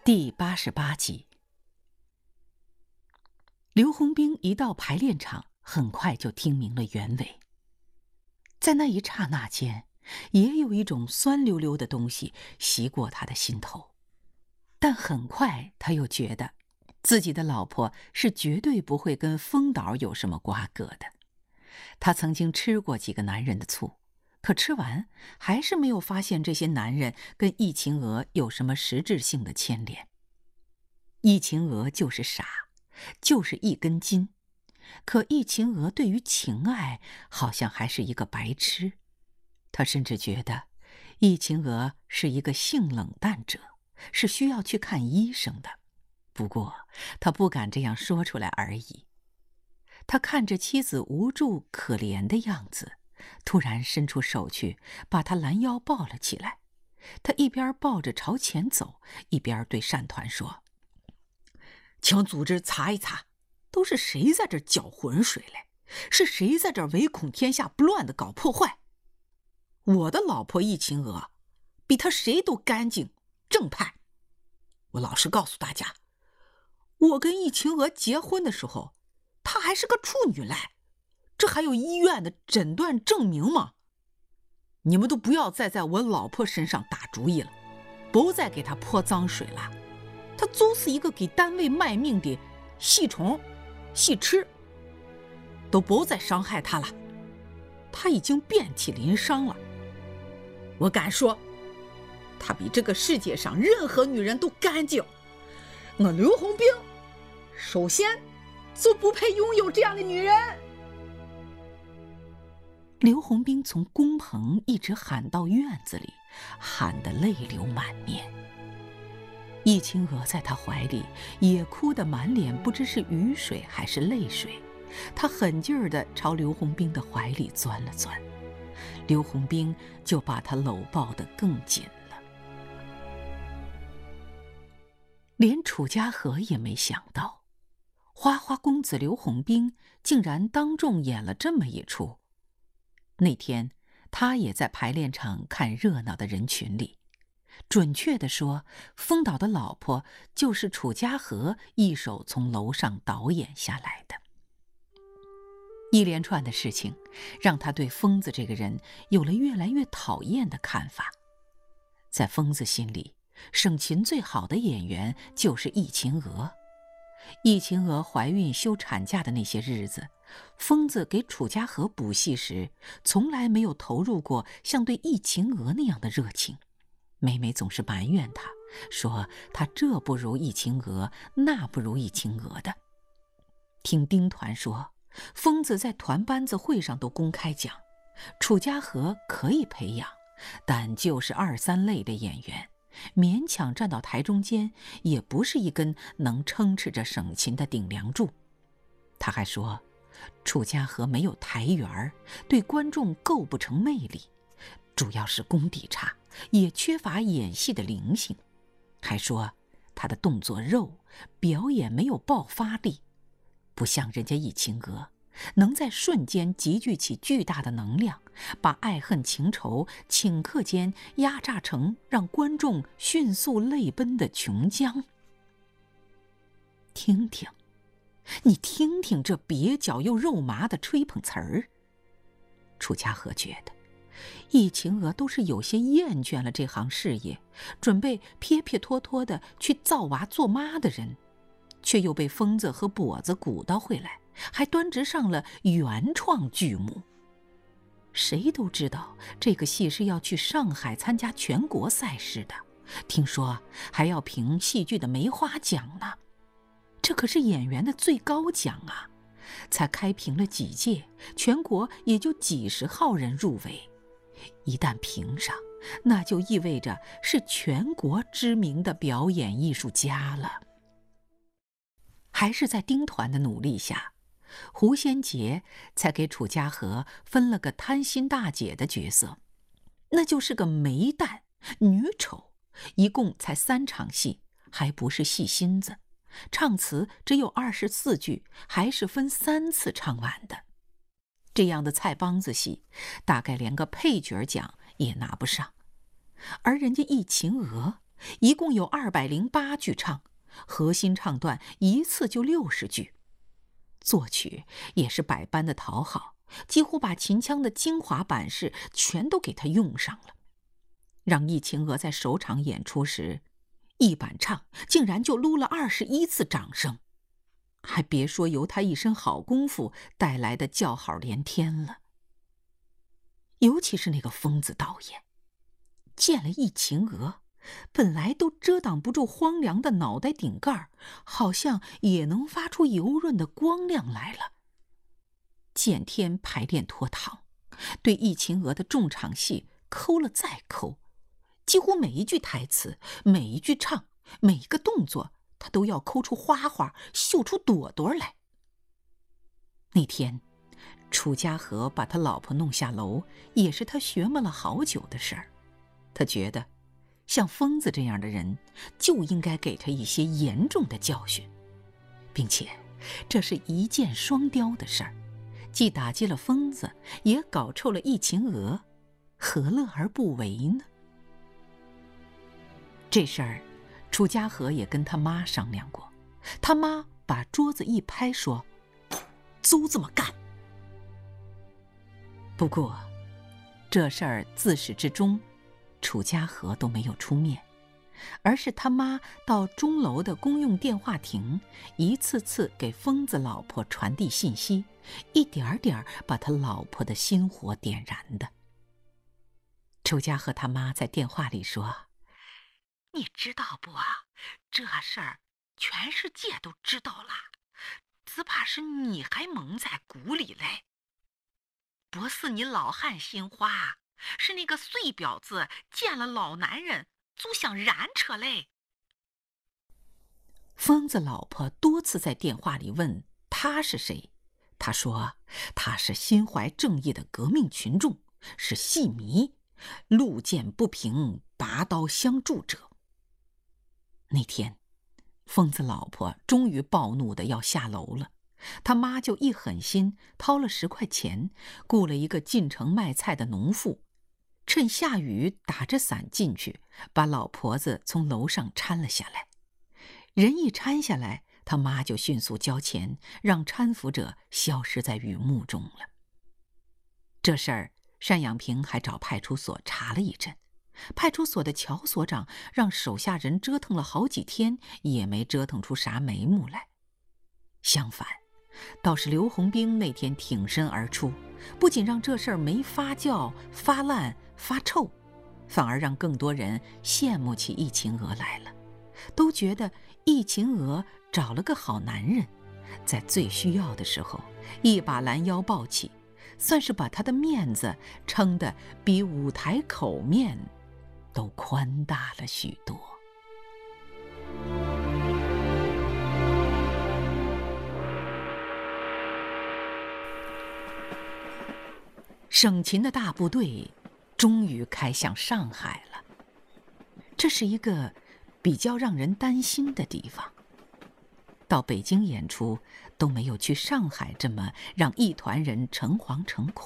第88集。刘洪兵一到排练场，很快就听明了原委。在那一刹那间，也有一种酸溜溜的东西袭过他的心头，但很快他又觉得自己的老婆是绝对不会跟风导有什么瓜葛的。他曾经吃过几个男人的醋，可吃完还是没有发现这些男人跟易秦娥有什么实质性的牵连。易秦娥就是傻，就是一根筋，可易秦娥对于情爱好像还是一个白痴。他甚至觉得易秦娥是一个性冷淡者，是需要去看医生的，不过他不敢这样说出来而已。他看着妻子无助可怜的样子，突然伸出手去把她拦腰抱了起来。他一边抱着朝前走，一边对单团说：请组织查一查，都是谁在这搅浑水嘞？是谁在这唯恐天下不乱的搞破坏？我的老婆易秦娥比他谁都干净正派。我老实告诉大家，我跟易秦娥结婚的时候，她还是个处女嘞，这还有医院的诊断证明吗？你们都不要再在我老婆身上打主意了，不再给她泼脏水了。她就是一个给单位卖命的细虫细吃，都不再伤害她了。她已经遍体鳞伤了，我敢说她比这个世界上任何女人都干净。我刘洪兵首先就不配拥有这样的女人。刘洪兵从工棚一直喊到院子里，喊得泪流满面。易秦娥在他怀里也哭得满脸不知是雨水还是泪水，他狠劲儿地朝刘洪兵的怀里钻了钻，刘洪兵就把他搂抱得更紧了。连楚家和也没想到，花花公子刘洪兵竟然当众演了这么一出。那天他也在排练场看热闹的人群里，准确地说，风导的老婆就是楚家和一手从楼上导演下来的。一连串的事情让他对疯子这个人有了越来越讨厌的看法。在疯子心里，省琴最好的演员就是易秦娥。易秦娥怀孕休产假的那些日子，疯子给楚家和补戏时，从来没有投入过像对易秦娥那样的热情。每每总是埋怨他，说他这不如易秦娥，那不如易秦娥的。听丁团说，疯子在团班子会上都公开讲，楚家和可以培养，但就是二三类的演员，勉强站到台中间，也不是一根能撑持着省琴的顶梁柱。他还说，楚家和没有台缘，对观众构不成魅力，主要是功底差，也缺乏演戏的灵性。还说他的动作肉，表演没有爆发力，不像人家易秦娥能在瞬间集聚起巨大的能量，把爱恨情仇顷刻间压榨成让观众迅速泪奔的琼浆。听听，你听听这蹩脚又肉麻的吹捧词儿。楚家和觉得易秦娥都是有些厌倦了这行事业，准备撇撇拖拖的去造娃做妈的人，却又被疯子和跛子鼓捣回来，还端直上了原创剧目。谁都知道这个戏是要去上海参加全国赛事的，听说还要评戏剧的梅花奖呢。这可是演员的最高奖啊！才开评了几届，全国也就几十号人入围。一旦评上，那就意味着是全国知名的表演艺术家了。还是在丁团的努力下，胡先杰才给楚家和分了个贪心大姐的角色，那就是个煤蛋女丑，一共才3场戏，还不是戏心子，唱词只有24句，还是分3次唱完的。这样的菜帮子戏，大概连个配角奖也拿不上。而人家易秦娥一共有208句唱，核心唱段一次就60句。作曲也是百般的讨好，几乎把秦腔的精华版式全都给他用上了，让易秦娥在首场演出时，一板唱竟然就撸了21次掌声，还别说由他一身好功夫带来的叫好连天了。尤其是那个疯子导演，见了易秦娥，本来都遮挡不住荒凉的脑袋顶盖，好像也能发出油润的光亮来了。见天排练拖堂，对易秦娥的重场戏抠了再抠，几乎每一句台词、每一句唱、每一个动作，他都要抠出花花，绣出朵朵来。那天楚家河把他老婆弄下楼，也是他学摸了好久的事儿。他觉得像疯子这样的人就应该给他一些严重的教训，并且这是一箭双雕的事儿，既打击了疯子，也搞臭了易秦娥，何乐而不为呢？这事儿楚家河也跟他妈商量过，他妈把桌子一拍说：“就这么干。”不过这事儿自始至终楚家河都没有出面，而是他妈到钟楼的公用电话亭，一次次给疯子老婆传递信息，一点点把他老婆的心火点燃的。楚家河他妈在电话里说：“你知道不啊？这事儿全世界都知道了，只怕是你还蒙在鼓里嘞。不是你老汉心花，是那个碎婊子见了老男人就想燃车嘞。”疯子老婆多次在电话里问他是谁，他说他是心怀正义的革命群众，是戏迷，路见不平拔刀相助者。那天疯子老婆终于暴怒的要下楼了，他妈就一狠心掏了10块钱，雇了一个进城卖菜的农妇，趁下雨打着伞进去，把老婆子从楼上搀了下来。人一搀下来，他妈就迅速交钱，让搀扶者消失在雨幕中了。这事儿单养平还找派出所查了一阵，派出所的乔所长让手下人折腾了好几天，也没折腾出啥眉目来。相反，倒是刘洪兵那天挺身而出，不仅让这事儿没发酵、发烂、发臭，反而让更多人羡慕起易秦娥来了，都觉得易秦娥找了个好男人，在最需要的时候一把拦腰抱起，算是把他的面子撑得比舞台口面都宽大了许多。省秦的大部队终于开向上海了，这是一个比较让人担心的地方。到北京演出都没有去上海这么让一团人诚惶诚恐。